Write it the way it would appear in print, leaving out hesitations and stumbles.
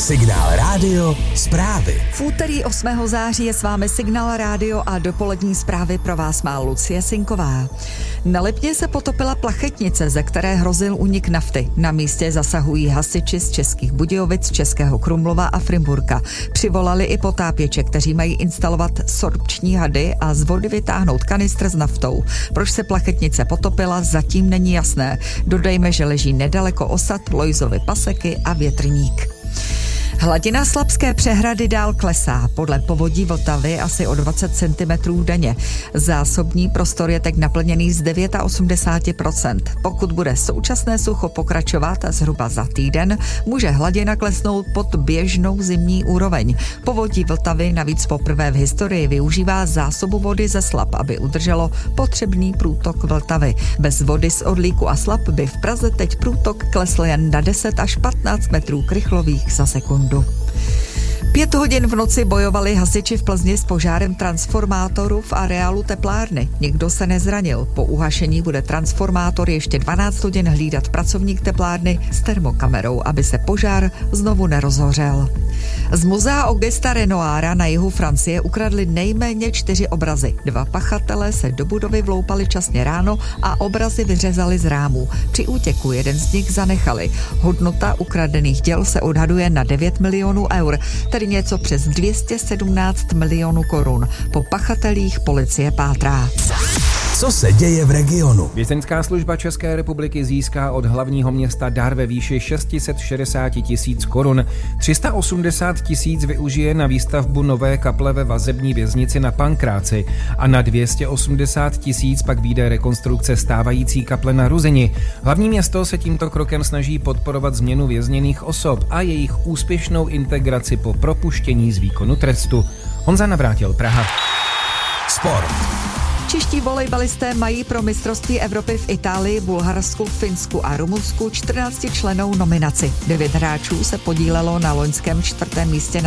Signál Rádio zprávy. V úterý 8. září je s vámi Signál Rádio a dopolední zprávy pro vás má Lucie Sinková. Na Lipně se potopila plachetnice, ze které hrozil únik nafty. Na místě zasahují hasiči z Českých Budějovic, Českého Krumlova a Frimburka. Přivolali i potápěče, kteří mají instalovat sorpční hady a z vody vytáhnout kanistr s naftou. Proč se plachetnice potopila, zatím není jasné. Dodejme, že leží nedaleko osad Lojzovy Paseky a Větrník. Hladina Slabské přehrady dál klesá, podle povodí Vltavy asi o 20 cm denně. Zásobní prostor je teď naplněný z 89%. Pokud bude současné sucho pokračovat zhruba za týden, může hladina klesnout pod běžnou zimní úroveň. Povodí Vltavy navíc poprvé v historii využívá zásobu vody ze Slab, aby udrželo potřebný průtok Vltavy. Bez vody z Orlíku a Slab by v Praze teď průtok klesl jen na 10 až 15 metrů krychlových za sekundu. 5 hodin v noci bojovali hasiči v Plzni s požárem transformátoru v areálu teplárny. Nikdo se nezranil. Po uhašení bude transformátor ještě 12 hodin hlídat pracovník teplárny s termokamerou, aby se požár znovu nerozhořel. Z muzea Augusta Renoira na jihu Francie ukradli nejméně 4 obrazy. 2 pachatelé se do budovy vloupali časně ráno a obrazy vyřezali z rámů. Při útěku jeden z nich zanechali. Hodnota ukradených děl se odhaduje na 9 milionů eur, tedy něco přes 217 milionů korun. Po pachatelích policie pátrá. Co se děje v regionu? Vězeňská služba České republiky získá od hlavního města dar ve výši 660 000 korun. 380 000 využije na výstavbu nové kaple ve vazební věznici na Pankráci a na 280 000 pak vyjde rekonstrukce stávající kaple na Ruzini. Hlavní město se tímto krokem snaží podporovat změnu vězněných osob a jejich úspěšnou integraci po propuštění z výkonu trestu. Honza Navrátil, Praha. Sport. Čeští volejbalisté mají pro mistrovství Evropy v Itálii, Bulharsku, Finsku a Rumunsku 14člennou nominaci. 9 hráčů se podílelo na loňském 4. místě